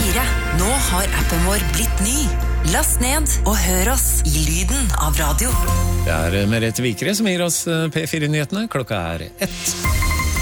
P4. Nå har appen vår blitt ny. Last ned og hør oss i lyden av radio. Det Merete Vikre som gir oss P4-nyhetene. Klokka 1.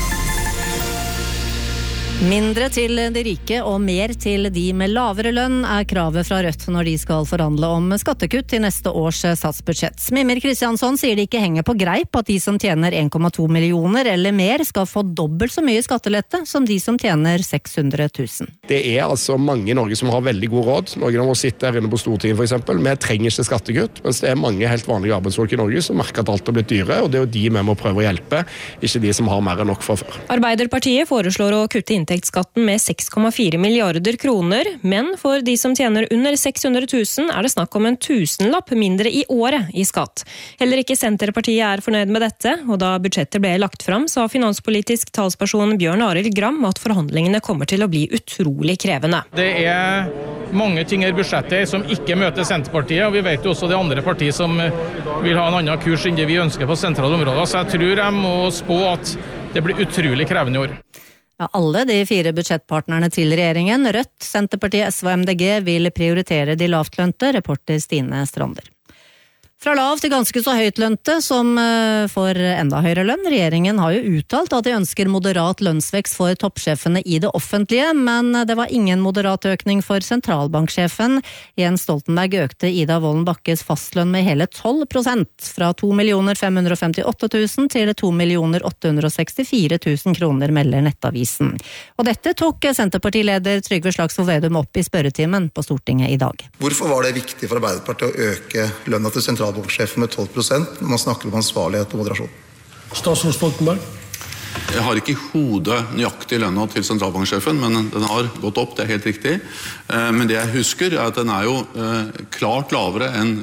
Mindre til de rike og mer til de med lavere lønn kravet fra Rødt når de skal forhandle om skattekutt til neste års statsbudsjett. Mimir Kristiansson sier det ikke henger på greip at de som tjener 1,2 millioner eller mer skal få dobbelt så mye skattelette som de som tjener 600 000. Det altså mange i Norge som har veldig god råd. Noen av oss sitter her inne på Stortinget for eksempel. Vi trenger ikke skattekutt, mens det mange helt vanlige arbeidsfolk i Norge som merker at alt har blitt dyre, og det jo de vi må prøve å hjelpe, ikke de som har mer enn nok fra før. Arbeiderpartiet foreslår å kutte inntektsskatten med 6,4 milliarder kroner, men for de som tjener under 600 000 det snakk om en tusenlapp mindre i året i skatt. Heller ikke Senterpartiet fornøyd med dette, og da budsjettet ble lagt fram, sa finanspolitisk talsperson Bjørn Arild Gram at forhandlingene kommer til å bli utrolig krevende. Det mange ting i budsjettet som ikke møter Senterpartiet, og vi vet jo også det andre partiet som vil ha en annen kurs enn det vi ønsker på sentrale områder, så jeg tror jeg må spå at det blir utrolig krevende i år. Ja, alle de 4 budsjettpartnerne til regjeringen, Rødt, Senterpartiet, SV og MDG, vil prioritere de lavtlønte, reporter Stine Strander. Fra lav til ganske så høytlønte, som får enda høyere lønn. Regjeringen har jo uttalt at de ønsker moderat lønnsvekst for toppsjefene i det offentlige, men det var ingen moderat økning for sentralbanksjefen. Jens Stoltenberg økte Ida Wolden Bakkes fastlønn med hele 12%, fra 2 558 000 til 2 864 000 kroner, melder Nettavisen. Og dette tok Senterpartileder Trygve Slagsvold Vedum opp i spørretimen på Stortinget i dag. Hvorfor var det viktig for Arbeiderpartiet å øke lønna til sentralbanksjefen med 12% når man snakker om ansvarlighet og moderasjon? Statsråd Stoltenberg. Jeg har ikke i hodet nøyaktig lønna til sentralbanksjefen, men den har gått opp, det helt riktig. Men det jeg husker at den jo klart lavere enn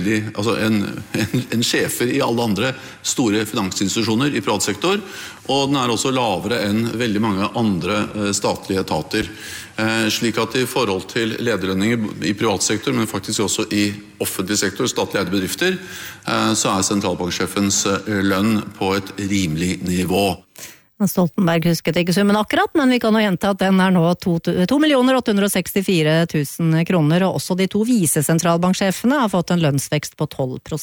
en sjefer i alle andre store finansinstitusjoner i privat sektor, og den også lavere enn veldig mange andre statlige etater. Slik at i forhold til lederlønninger i privat sektor, men faktisk også i offentlig sektor, statlig eide bedrifter, så sentralbanksjefens lønn på et rimelig nivå. Stoltenberg husket ikke summen akkurat, men vi kan jo gjenta at den nå 2 864 000 kroner, og også de 2 visesentralbanksjefene har fått en lønnsvekst på 12%.